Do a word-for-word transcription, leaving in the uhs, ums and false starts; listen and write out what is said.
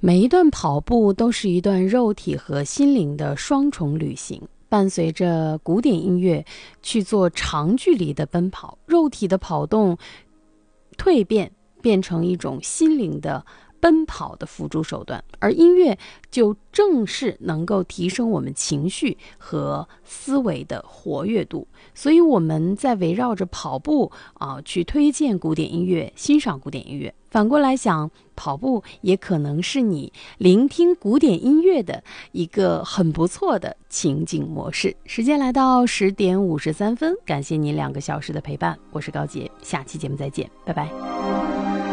每一段跑步都是一段肉体和心灵的双重旅行，伴随着古典音乐去做长距离的奔跑，肉体的跑动蜕变变成一种心灵的奔跑的辅助手段，而音乐就正是能够提升我们情绪和思维的活跃度。所以我们在围绕着跑步啊、呃，去推荐古典音乐，欣赏古典音乐。反过来想，跑步也可能是你聆听古典音乐的一个很不错的情景模式。时间来到十点五十三分，感谢您两个小时的陪伴，我是高洁，下期节目再见，拜拜。